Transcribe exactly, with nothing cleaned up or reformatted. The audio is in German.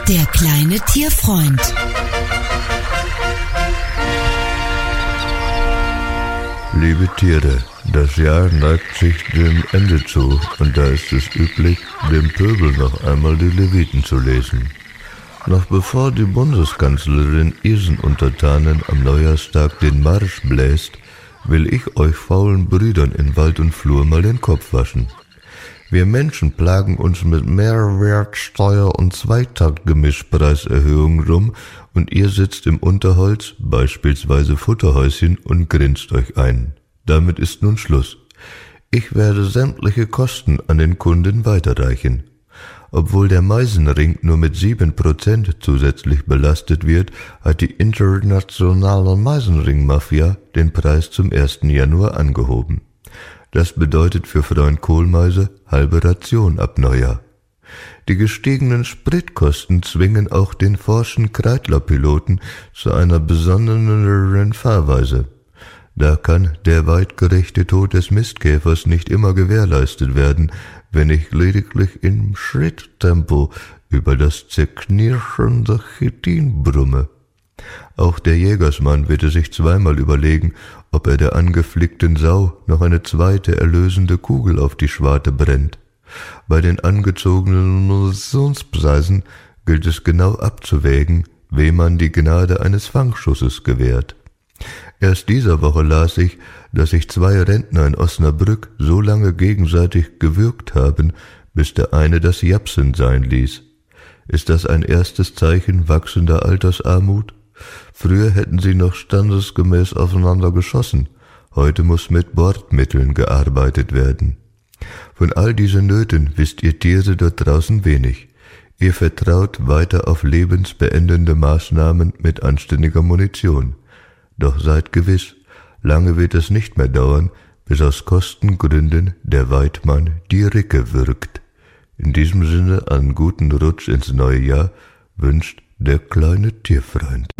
Der kleine Tierfreund. Liebe Tiere, das Jahr neigt sich dem Ende zu und da ist es üblich, dem Pöbel noch einmal die Leviten zu lesen. Noch bevor die Bundeskanzlerin ihren Untertanen am Neujahrstag den Marsch bläst, will ich euch faulen Brüdern in Wald und Flur mal den Kopf waschen. Wir Menschen plagen uns mit Mehrwertsteuer und Zweitaktgemischpreiserhöhungen rum und ihr sitzt im Unterholz, beispielsweise Futterhäuschen, und grinst euch ein. Damit ist nun Schluss. Ich werde sämtliche Kosten an den Kunden weiterreichen. Obwohl der Meisenring nur mit sieben Prozent zusätzlich belastet wird, hat die internationale Meisenring-Mafia den Preis zum ersten Januar angehoben. Das bedeutet für Freund Kohlmeise halbe Ration ab Neujahr. Die gestiegenen Spritkosten zwingen auch den forschen Kreidler-Piloten zu einer besonneneren Fahrweise. Da kann der weitgerechte Tod des Mistkäfers nicht immer gewährleistet werden, wenn ich lediglich im Schritttempo über das zerknirschende Chitin brumme. Auch der Jägersmann wird es sich zweimal überlegen, ob er der angeflickten Sau noch eine zweite erlösende Kugel auf die Schwarte brennt. Bei den angezogenen Munitionspreisen gilt es genau abzuwägen, wem man die Gnade eines Fangschusses gewährt. Erst dieser Woche las ich, dass sich zwei Rentner in Osnabrück so lange gegenseitig gewürgt haben, bis der eine das Japsen sein ließ. Ist das ein erstes Zeichen wachsender Altersarmut? Früher hätten sie noch standesgemäß aufeinander geschossen, heute muss mit Bordmitteln gearbeitet werden. Von all diesen Nöten wisst ihr Tiere dort draußen wenig. Ihr vertraut weiter auf lebensbeendende Maßnahmen mit anständiger Munition. Doch seid gewiss, lange wird es nicht mehr dauern, bis aus Kostengründen der Weidmann die Ricke würgt. In diesem Sinne einen guten Rutsch ins neue Jahr wünscht der kleine Tierfreund.